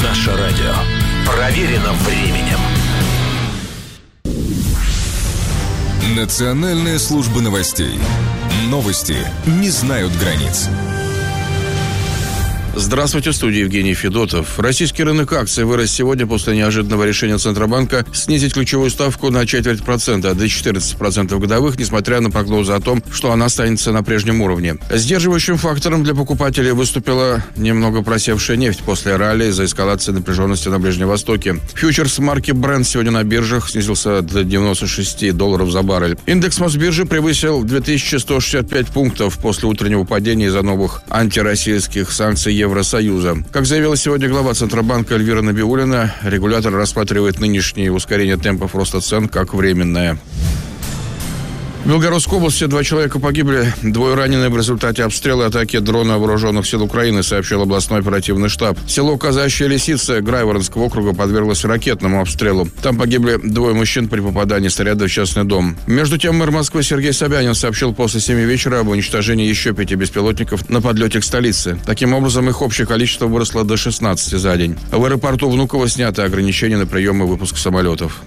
Наше радио. Проверено временем. Национальная служба новостей. Новости не знают границ. Здравствуйте, в студии Евгений Федотов. Российский рынок акций вырос сегодня после неожиданного решения Центробанка снизить ключевую ставку на 0,25% до 14% годовых, несмотря на прогнозы о том, что она останется на прежнем уровне. Сдерживающим фактором для покупателей выступила немного просевшая нефть после ралли из-за эскалации напряженности на Ближнем Востоке. Фьючерс марки Brent сегодня на биржах снизился до $96 за баррель. Индекс Мосбиржи превысил 2165 пунктов после утреннего падения из-за новых антироссийских санкций Евросоюза. Как заявила сегодня глава Центробанка Эльвира Набиуллина, регулятор рассматривает нынешнее ускорение темпов роста цен как временное. В Белгородской области 2 человека погибли, 2 ранены в результате обстрела и атаки дрона вооруженных сил Украины, сообщил областной оперативный штаб. Село Казачья Лисица Грайворонского округа подверглось ракетному обстрелу. Там погибли 2 мужчин при попадании снаряда в частный дом. Между тем, мэр Москвы Сергей Собянин сообщил после 7 вечера об уничтожении еще 5 беспилотников на подлете к столице. Таким образом, их общее количество выросло до 16 за день. В аэропорту Внуково снято ограничения на прием и выпуск самолетов.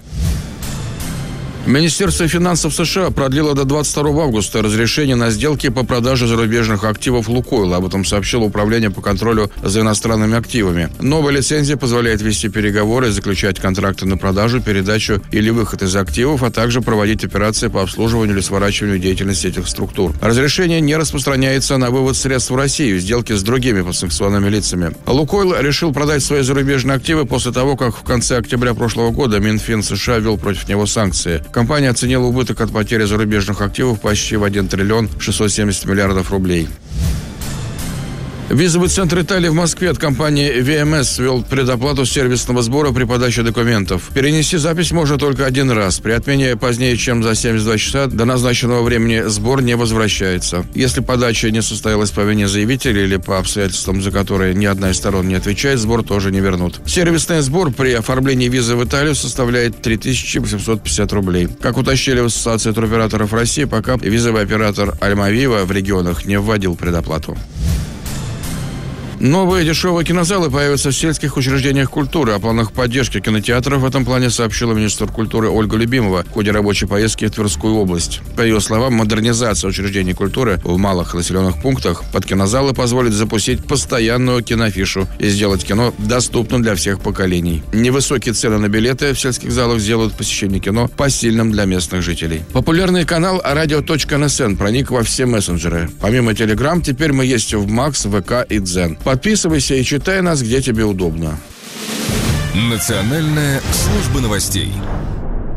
Министерство финансов США продлило до 22 августа разрешение на сделки по продаже зарубежных активов «Лукойл». Об этом сообщило Управление по контролю за иностранными активами. Новая лицензия позволяет вести переговоры, заключать контракты на продажу, передачу или выход из активов, а также проводить операции по обслуживанию или сворачиванию деятельности этих структур. Разрешение не распространяется на вывод средств в Россию, сделки с другими подсанкционными лицами. «Лукойл» решил продать свои зарубежные активы после того, как в конце октября прошлого года Минфин США ввел против него санкции. Компания оценила убыток от потери зарубежных активов почти в 1 триллион 670 миллиардов рублей. Визовый центр Италии в Москве от компании VMS ввел предоплату сервисного сбора при подаче документов. Перенести запись можно только 1 раз. При отмене позднее, чем за 72 часа до назначенного времени, сбор не возвращается. Если подача не состоялась по вине заявителя или по обстоятельствам, за которые ни одна из сторон не отвечает, сбор тоже не вернут. Сервисный сбор при оформлении визы в Италию составляет 3850 рублей. Как уточнили в Ассоциации туроператоров России, пока визовый оператор Альма-Вива в регионах не вводил предоплату. Новые дешевые кинозалы появятся в сельских учреждениях культуры. О планах поддержки кинотеатров в этом плане сообщила министр культуры Ольга Любимова в ходе рабочей поездки в Тверскую область. По ее словам, модернизация учреждений культуры в малых населенных пунктах под кинозалы позволит запустить постоянную киноафишу и сделать кино доступным для всех поколений. Невысокие цены на билеты в сельских залах сделают посещение кино посильным для местных жителей. Популярный канал radio.nsn проник во все мессенджеры. Помимо Telegram, теперь мы есть в Макс, ВК и Дзен. Подписывайся и читай нас, где тебе удобно. Национальная служба новостей.